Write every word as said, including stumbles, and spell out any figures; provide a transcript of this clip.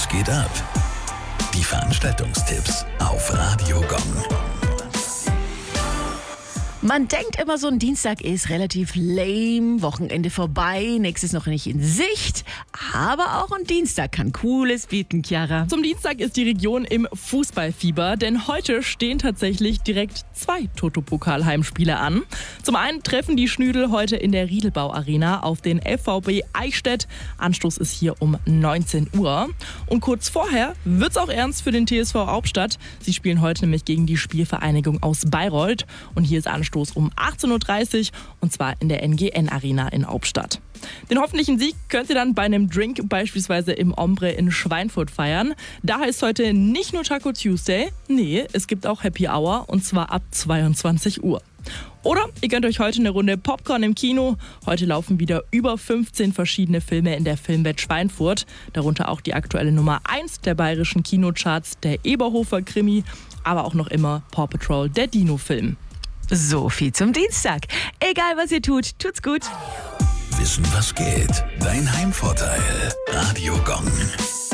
Was geht ab? Die Veranstaltungstipps auf Radio Gong. Man denkt immer, so ein Dienstag ist relativ lame, Wochenende vorbei, nächstes noch nicht in Sicht. Aber auch ein Dienstag kann Cooles bieten, Chiara. Zum Dienstag ist die Region im Fußballfieber, denn heute stehen tatsächlich direkt zwei Toto-Pokal-Heimspiele an. Zum einen treffen die Schnüdel heute in der Riedelbau-Arena auf den F V B Eichstätt. Anstoß ist hier um neunzehn Uhr. Und kurz vorher wird's auch ernst für den T S V Hauptstadt. Sie spielen heute nämlich gegen die Spielvereinigung aus Bayreuth. Und hier ist Anstoß um achtzehn Uhr dreißig und zwar in der N G N-Arena in Hauptstadt. Den hoffentlichen Sieg könnt ihr dann bei einem Drink beispielsweise im Ombre in Schweinfurt feiern. Da heißt heute nicht nur Taco Tuesday, nee, es gibt auch Happy Hour und zwar ab zweiundzwanzig Uhr. Oder ihr gönnt euch heute eine Runde Popcorn im Kino. Heute laufen wieder über fünfzehn verschiedene Filme in der Filmwelt Schweinfurt. Darunter auch die aktuelle Nummer eins der bayerischen Kinocharts, der Eberhofer-Krimi, aber auch noch immer Paw Patrol, der Dino-Film. So viel zum Dienstag. Egal was ihr tut, tut's gut. Wissen, was geht? Dein Heimvorteil. Radio Gong.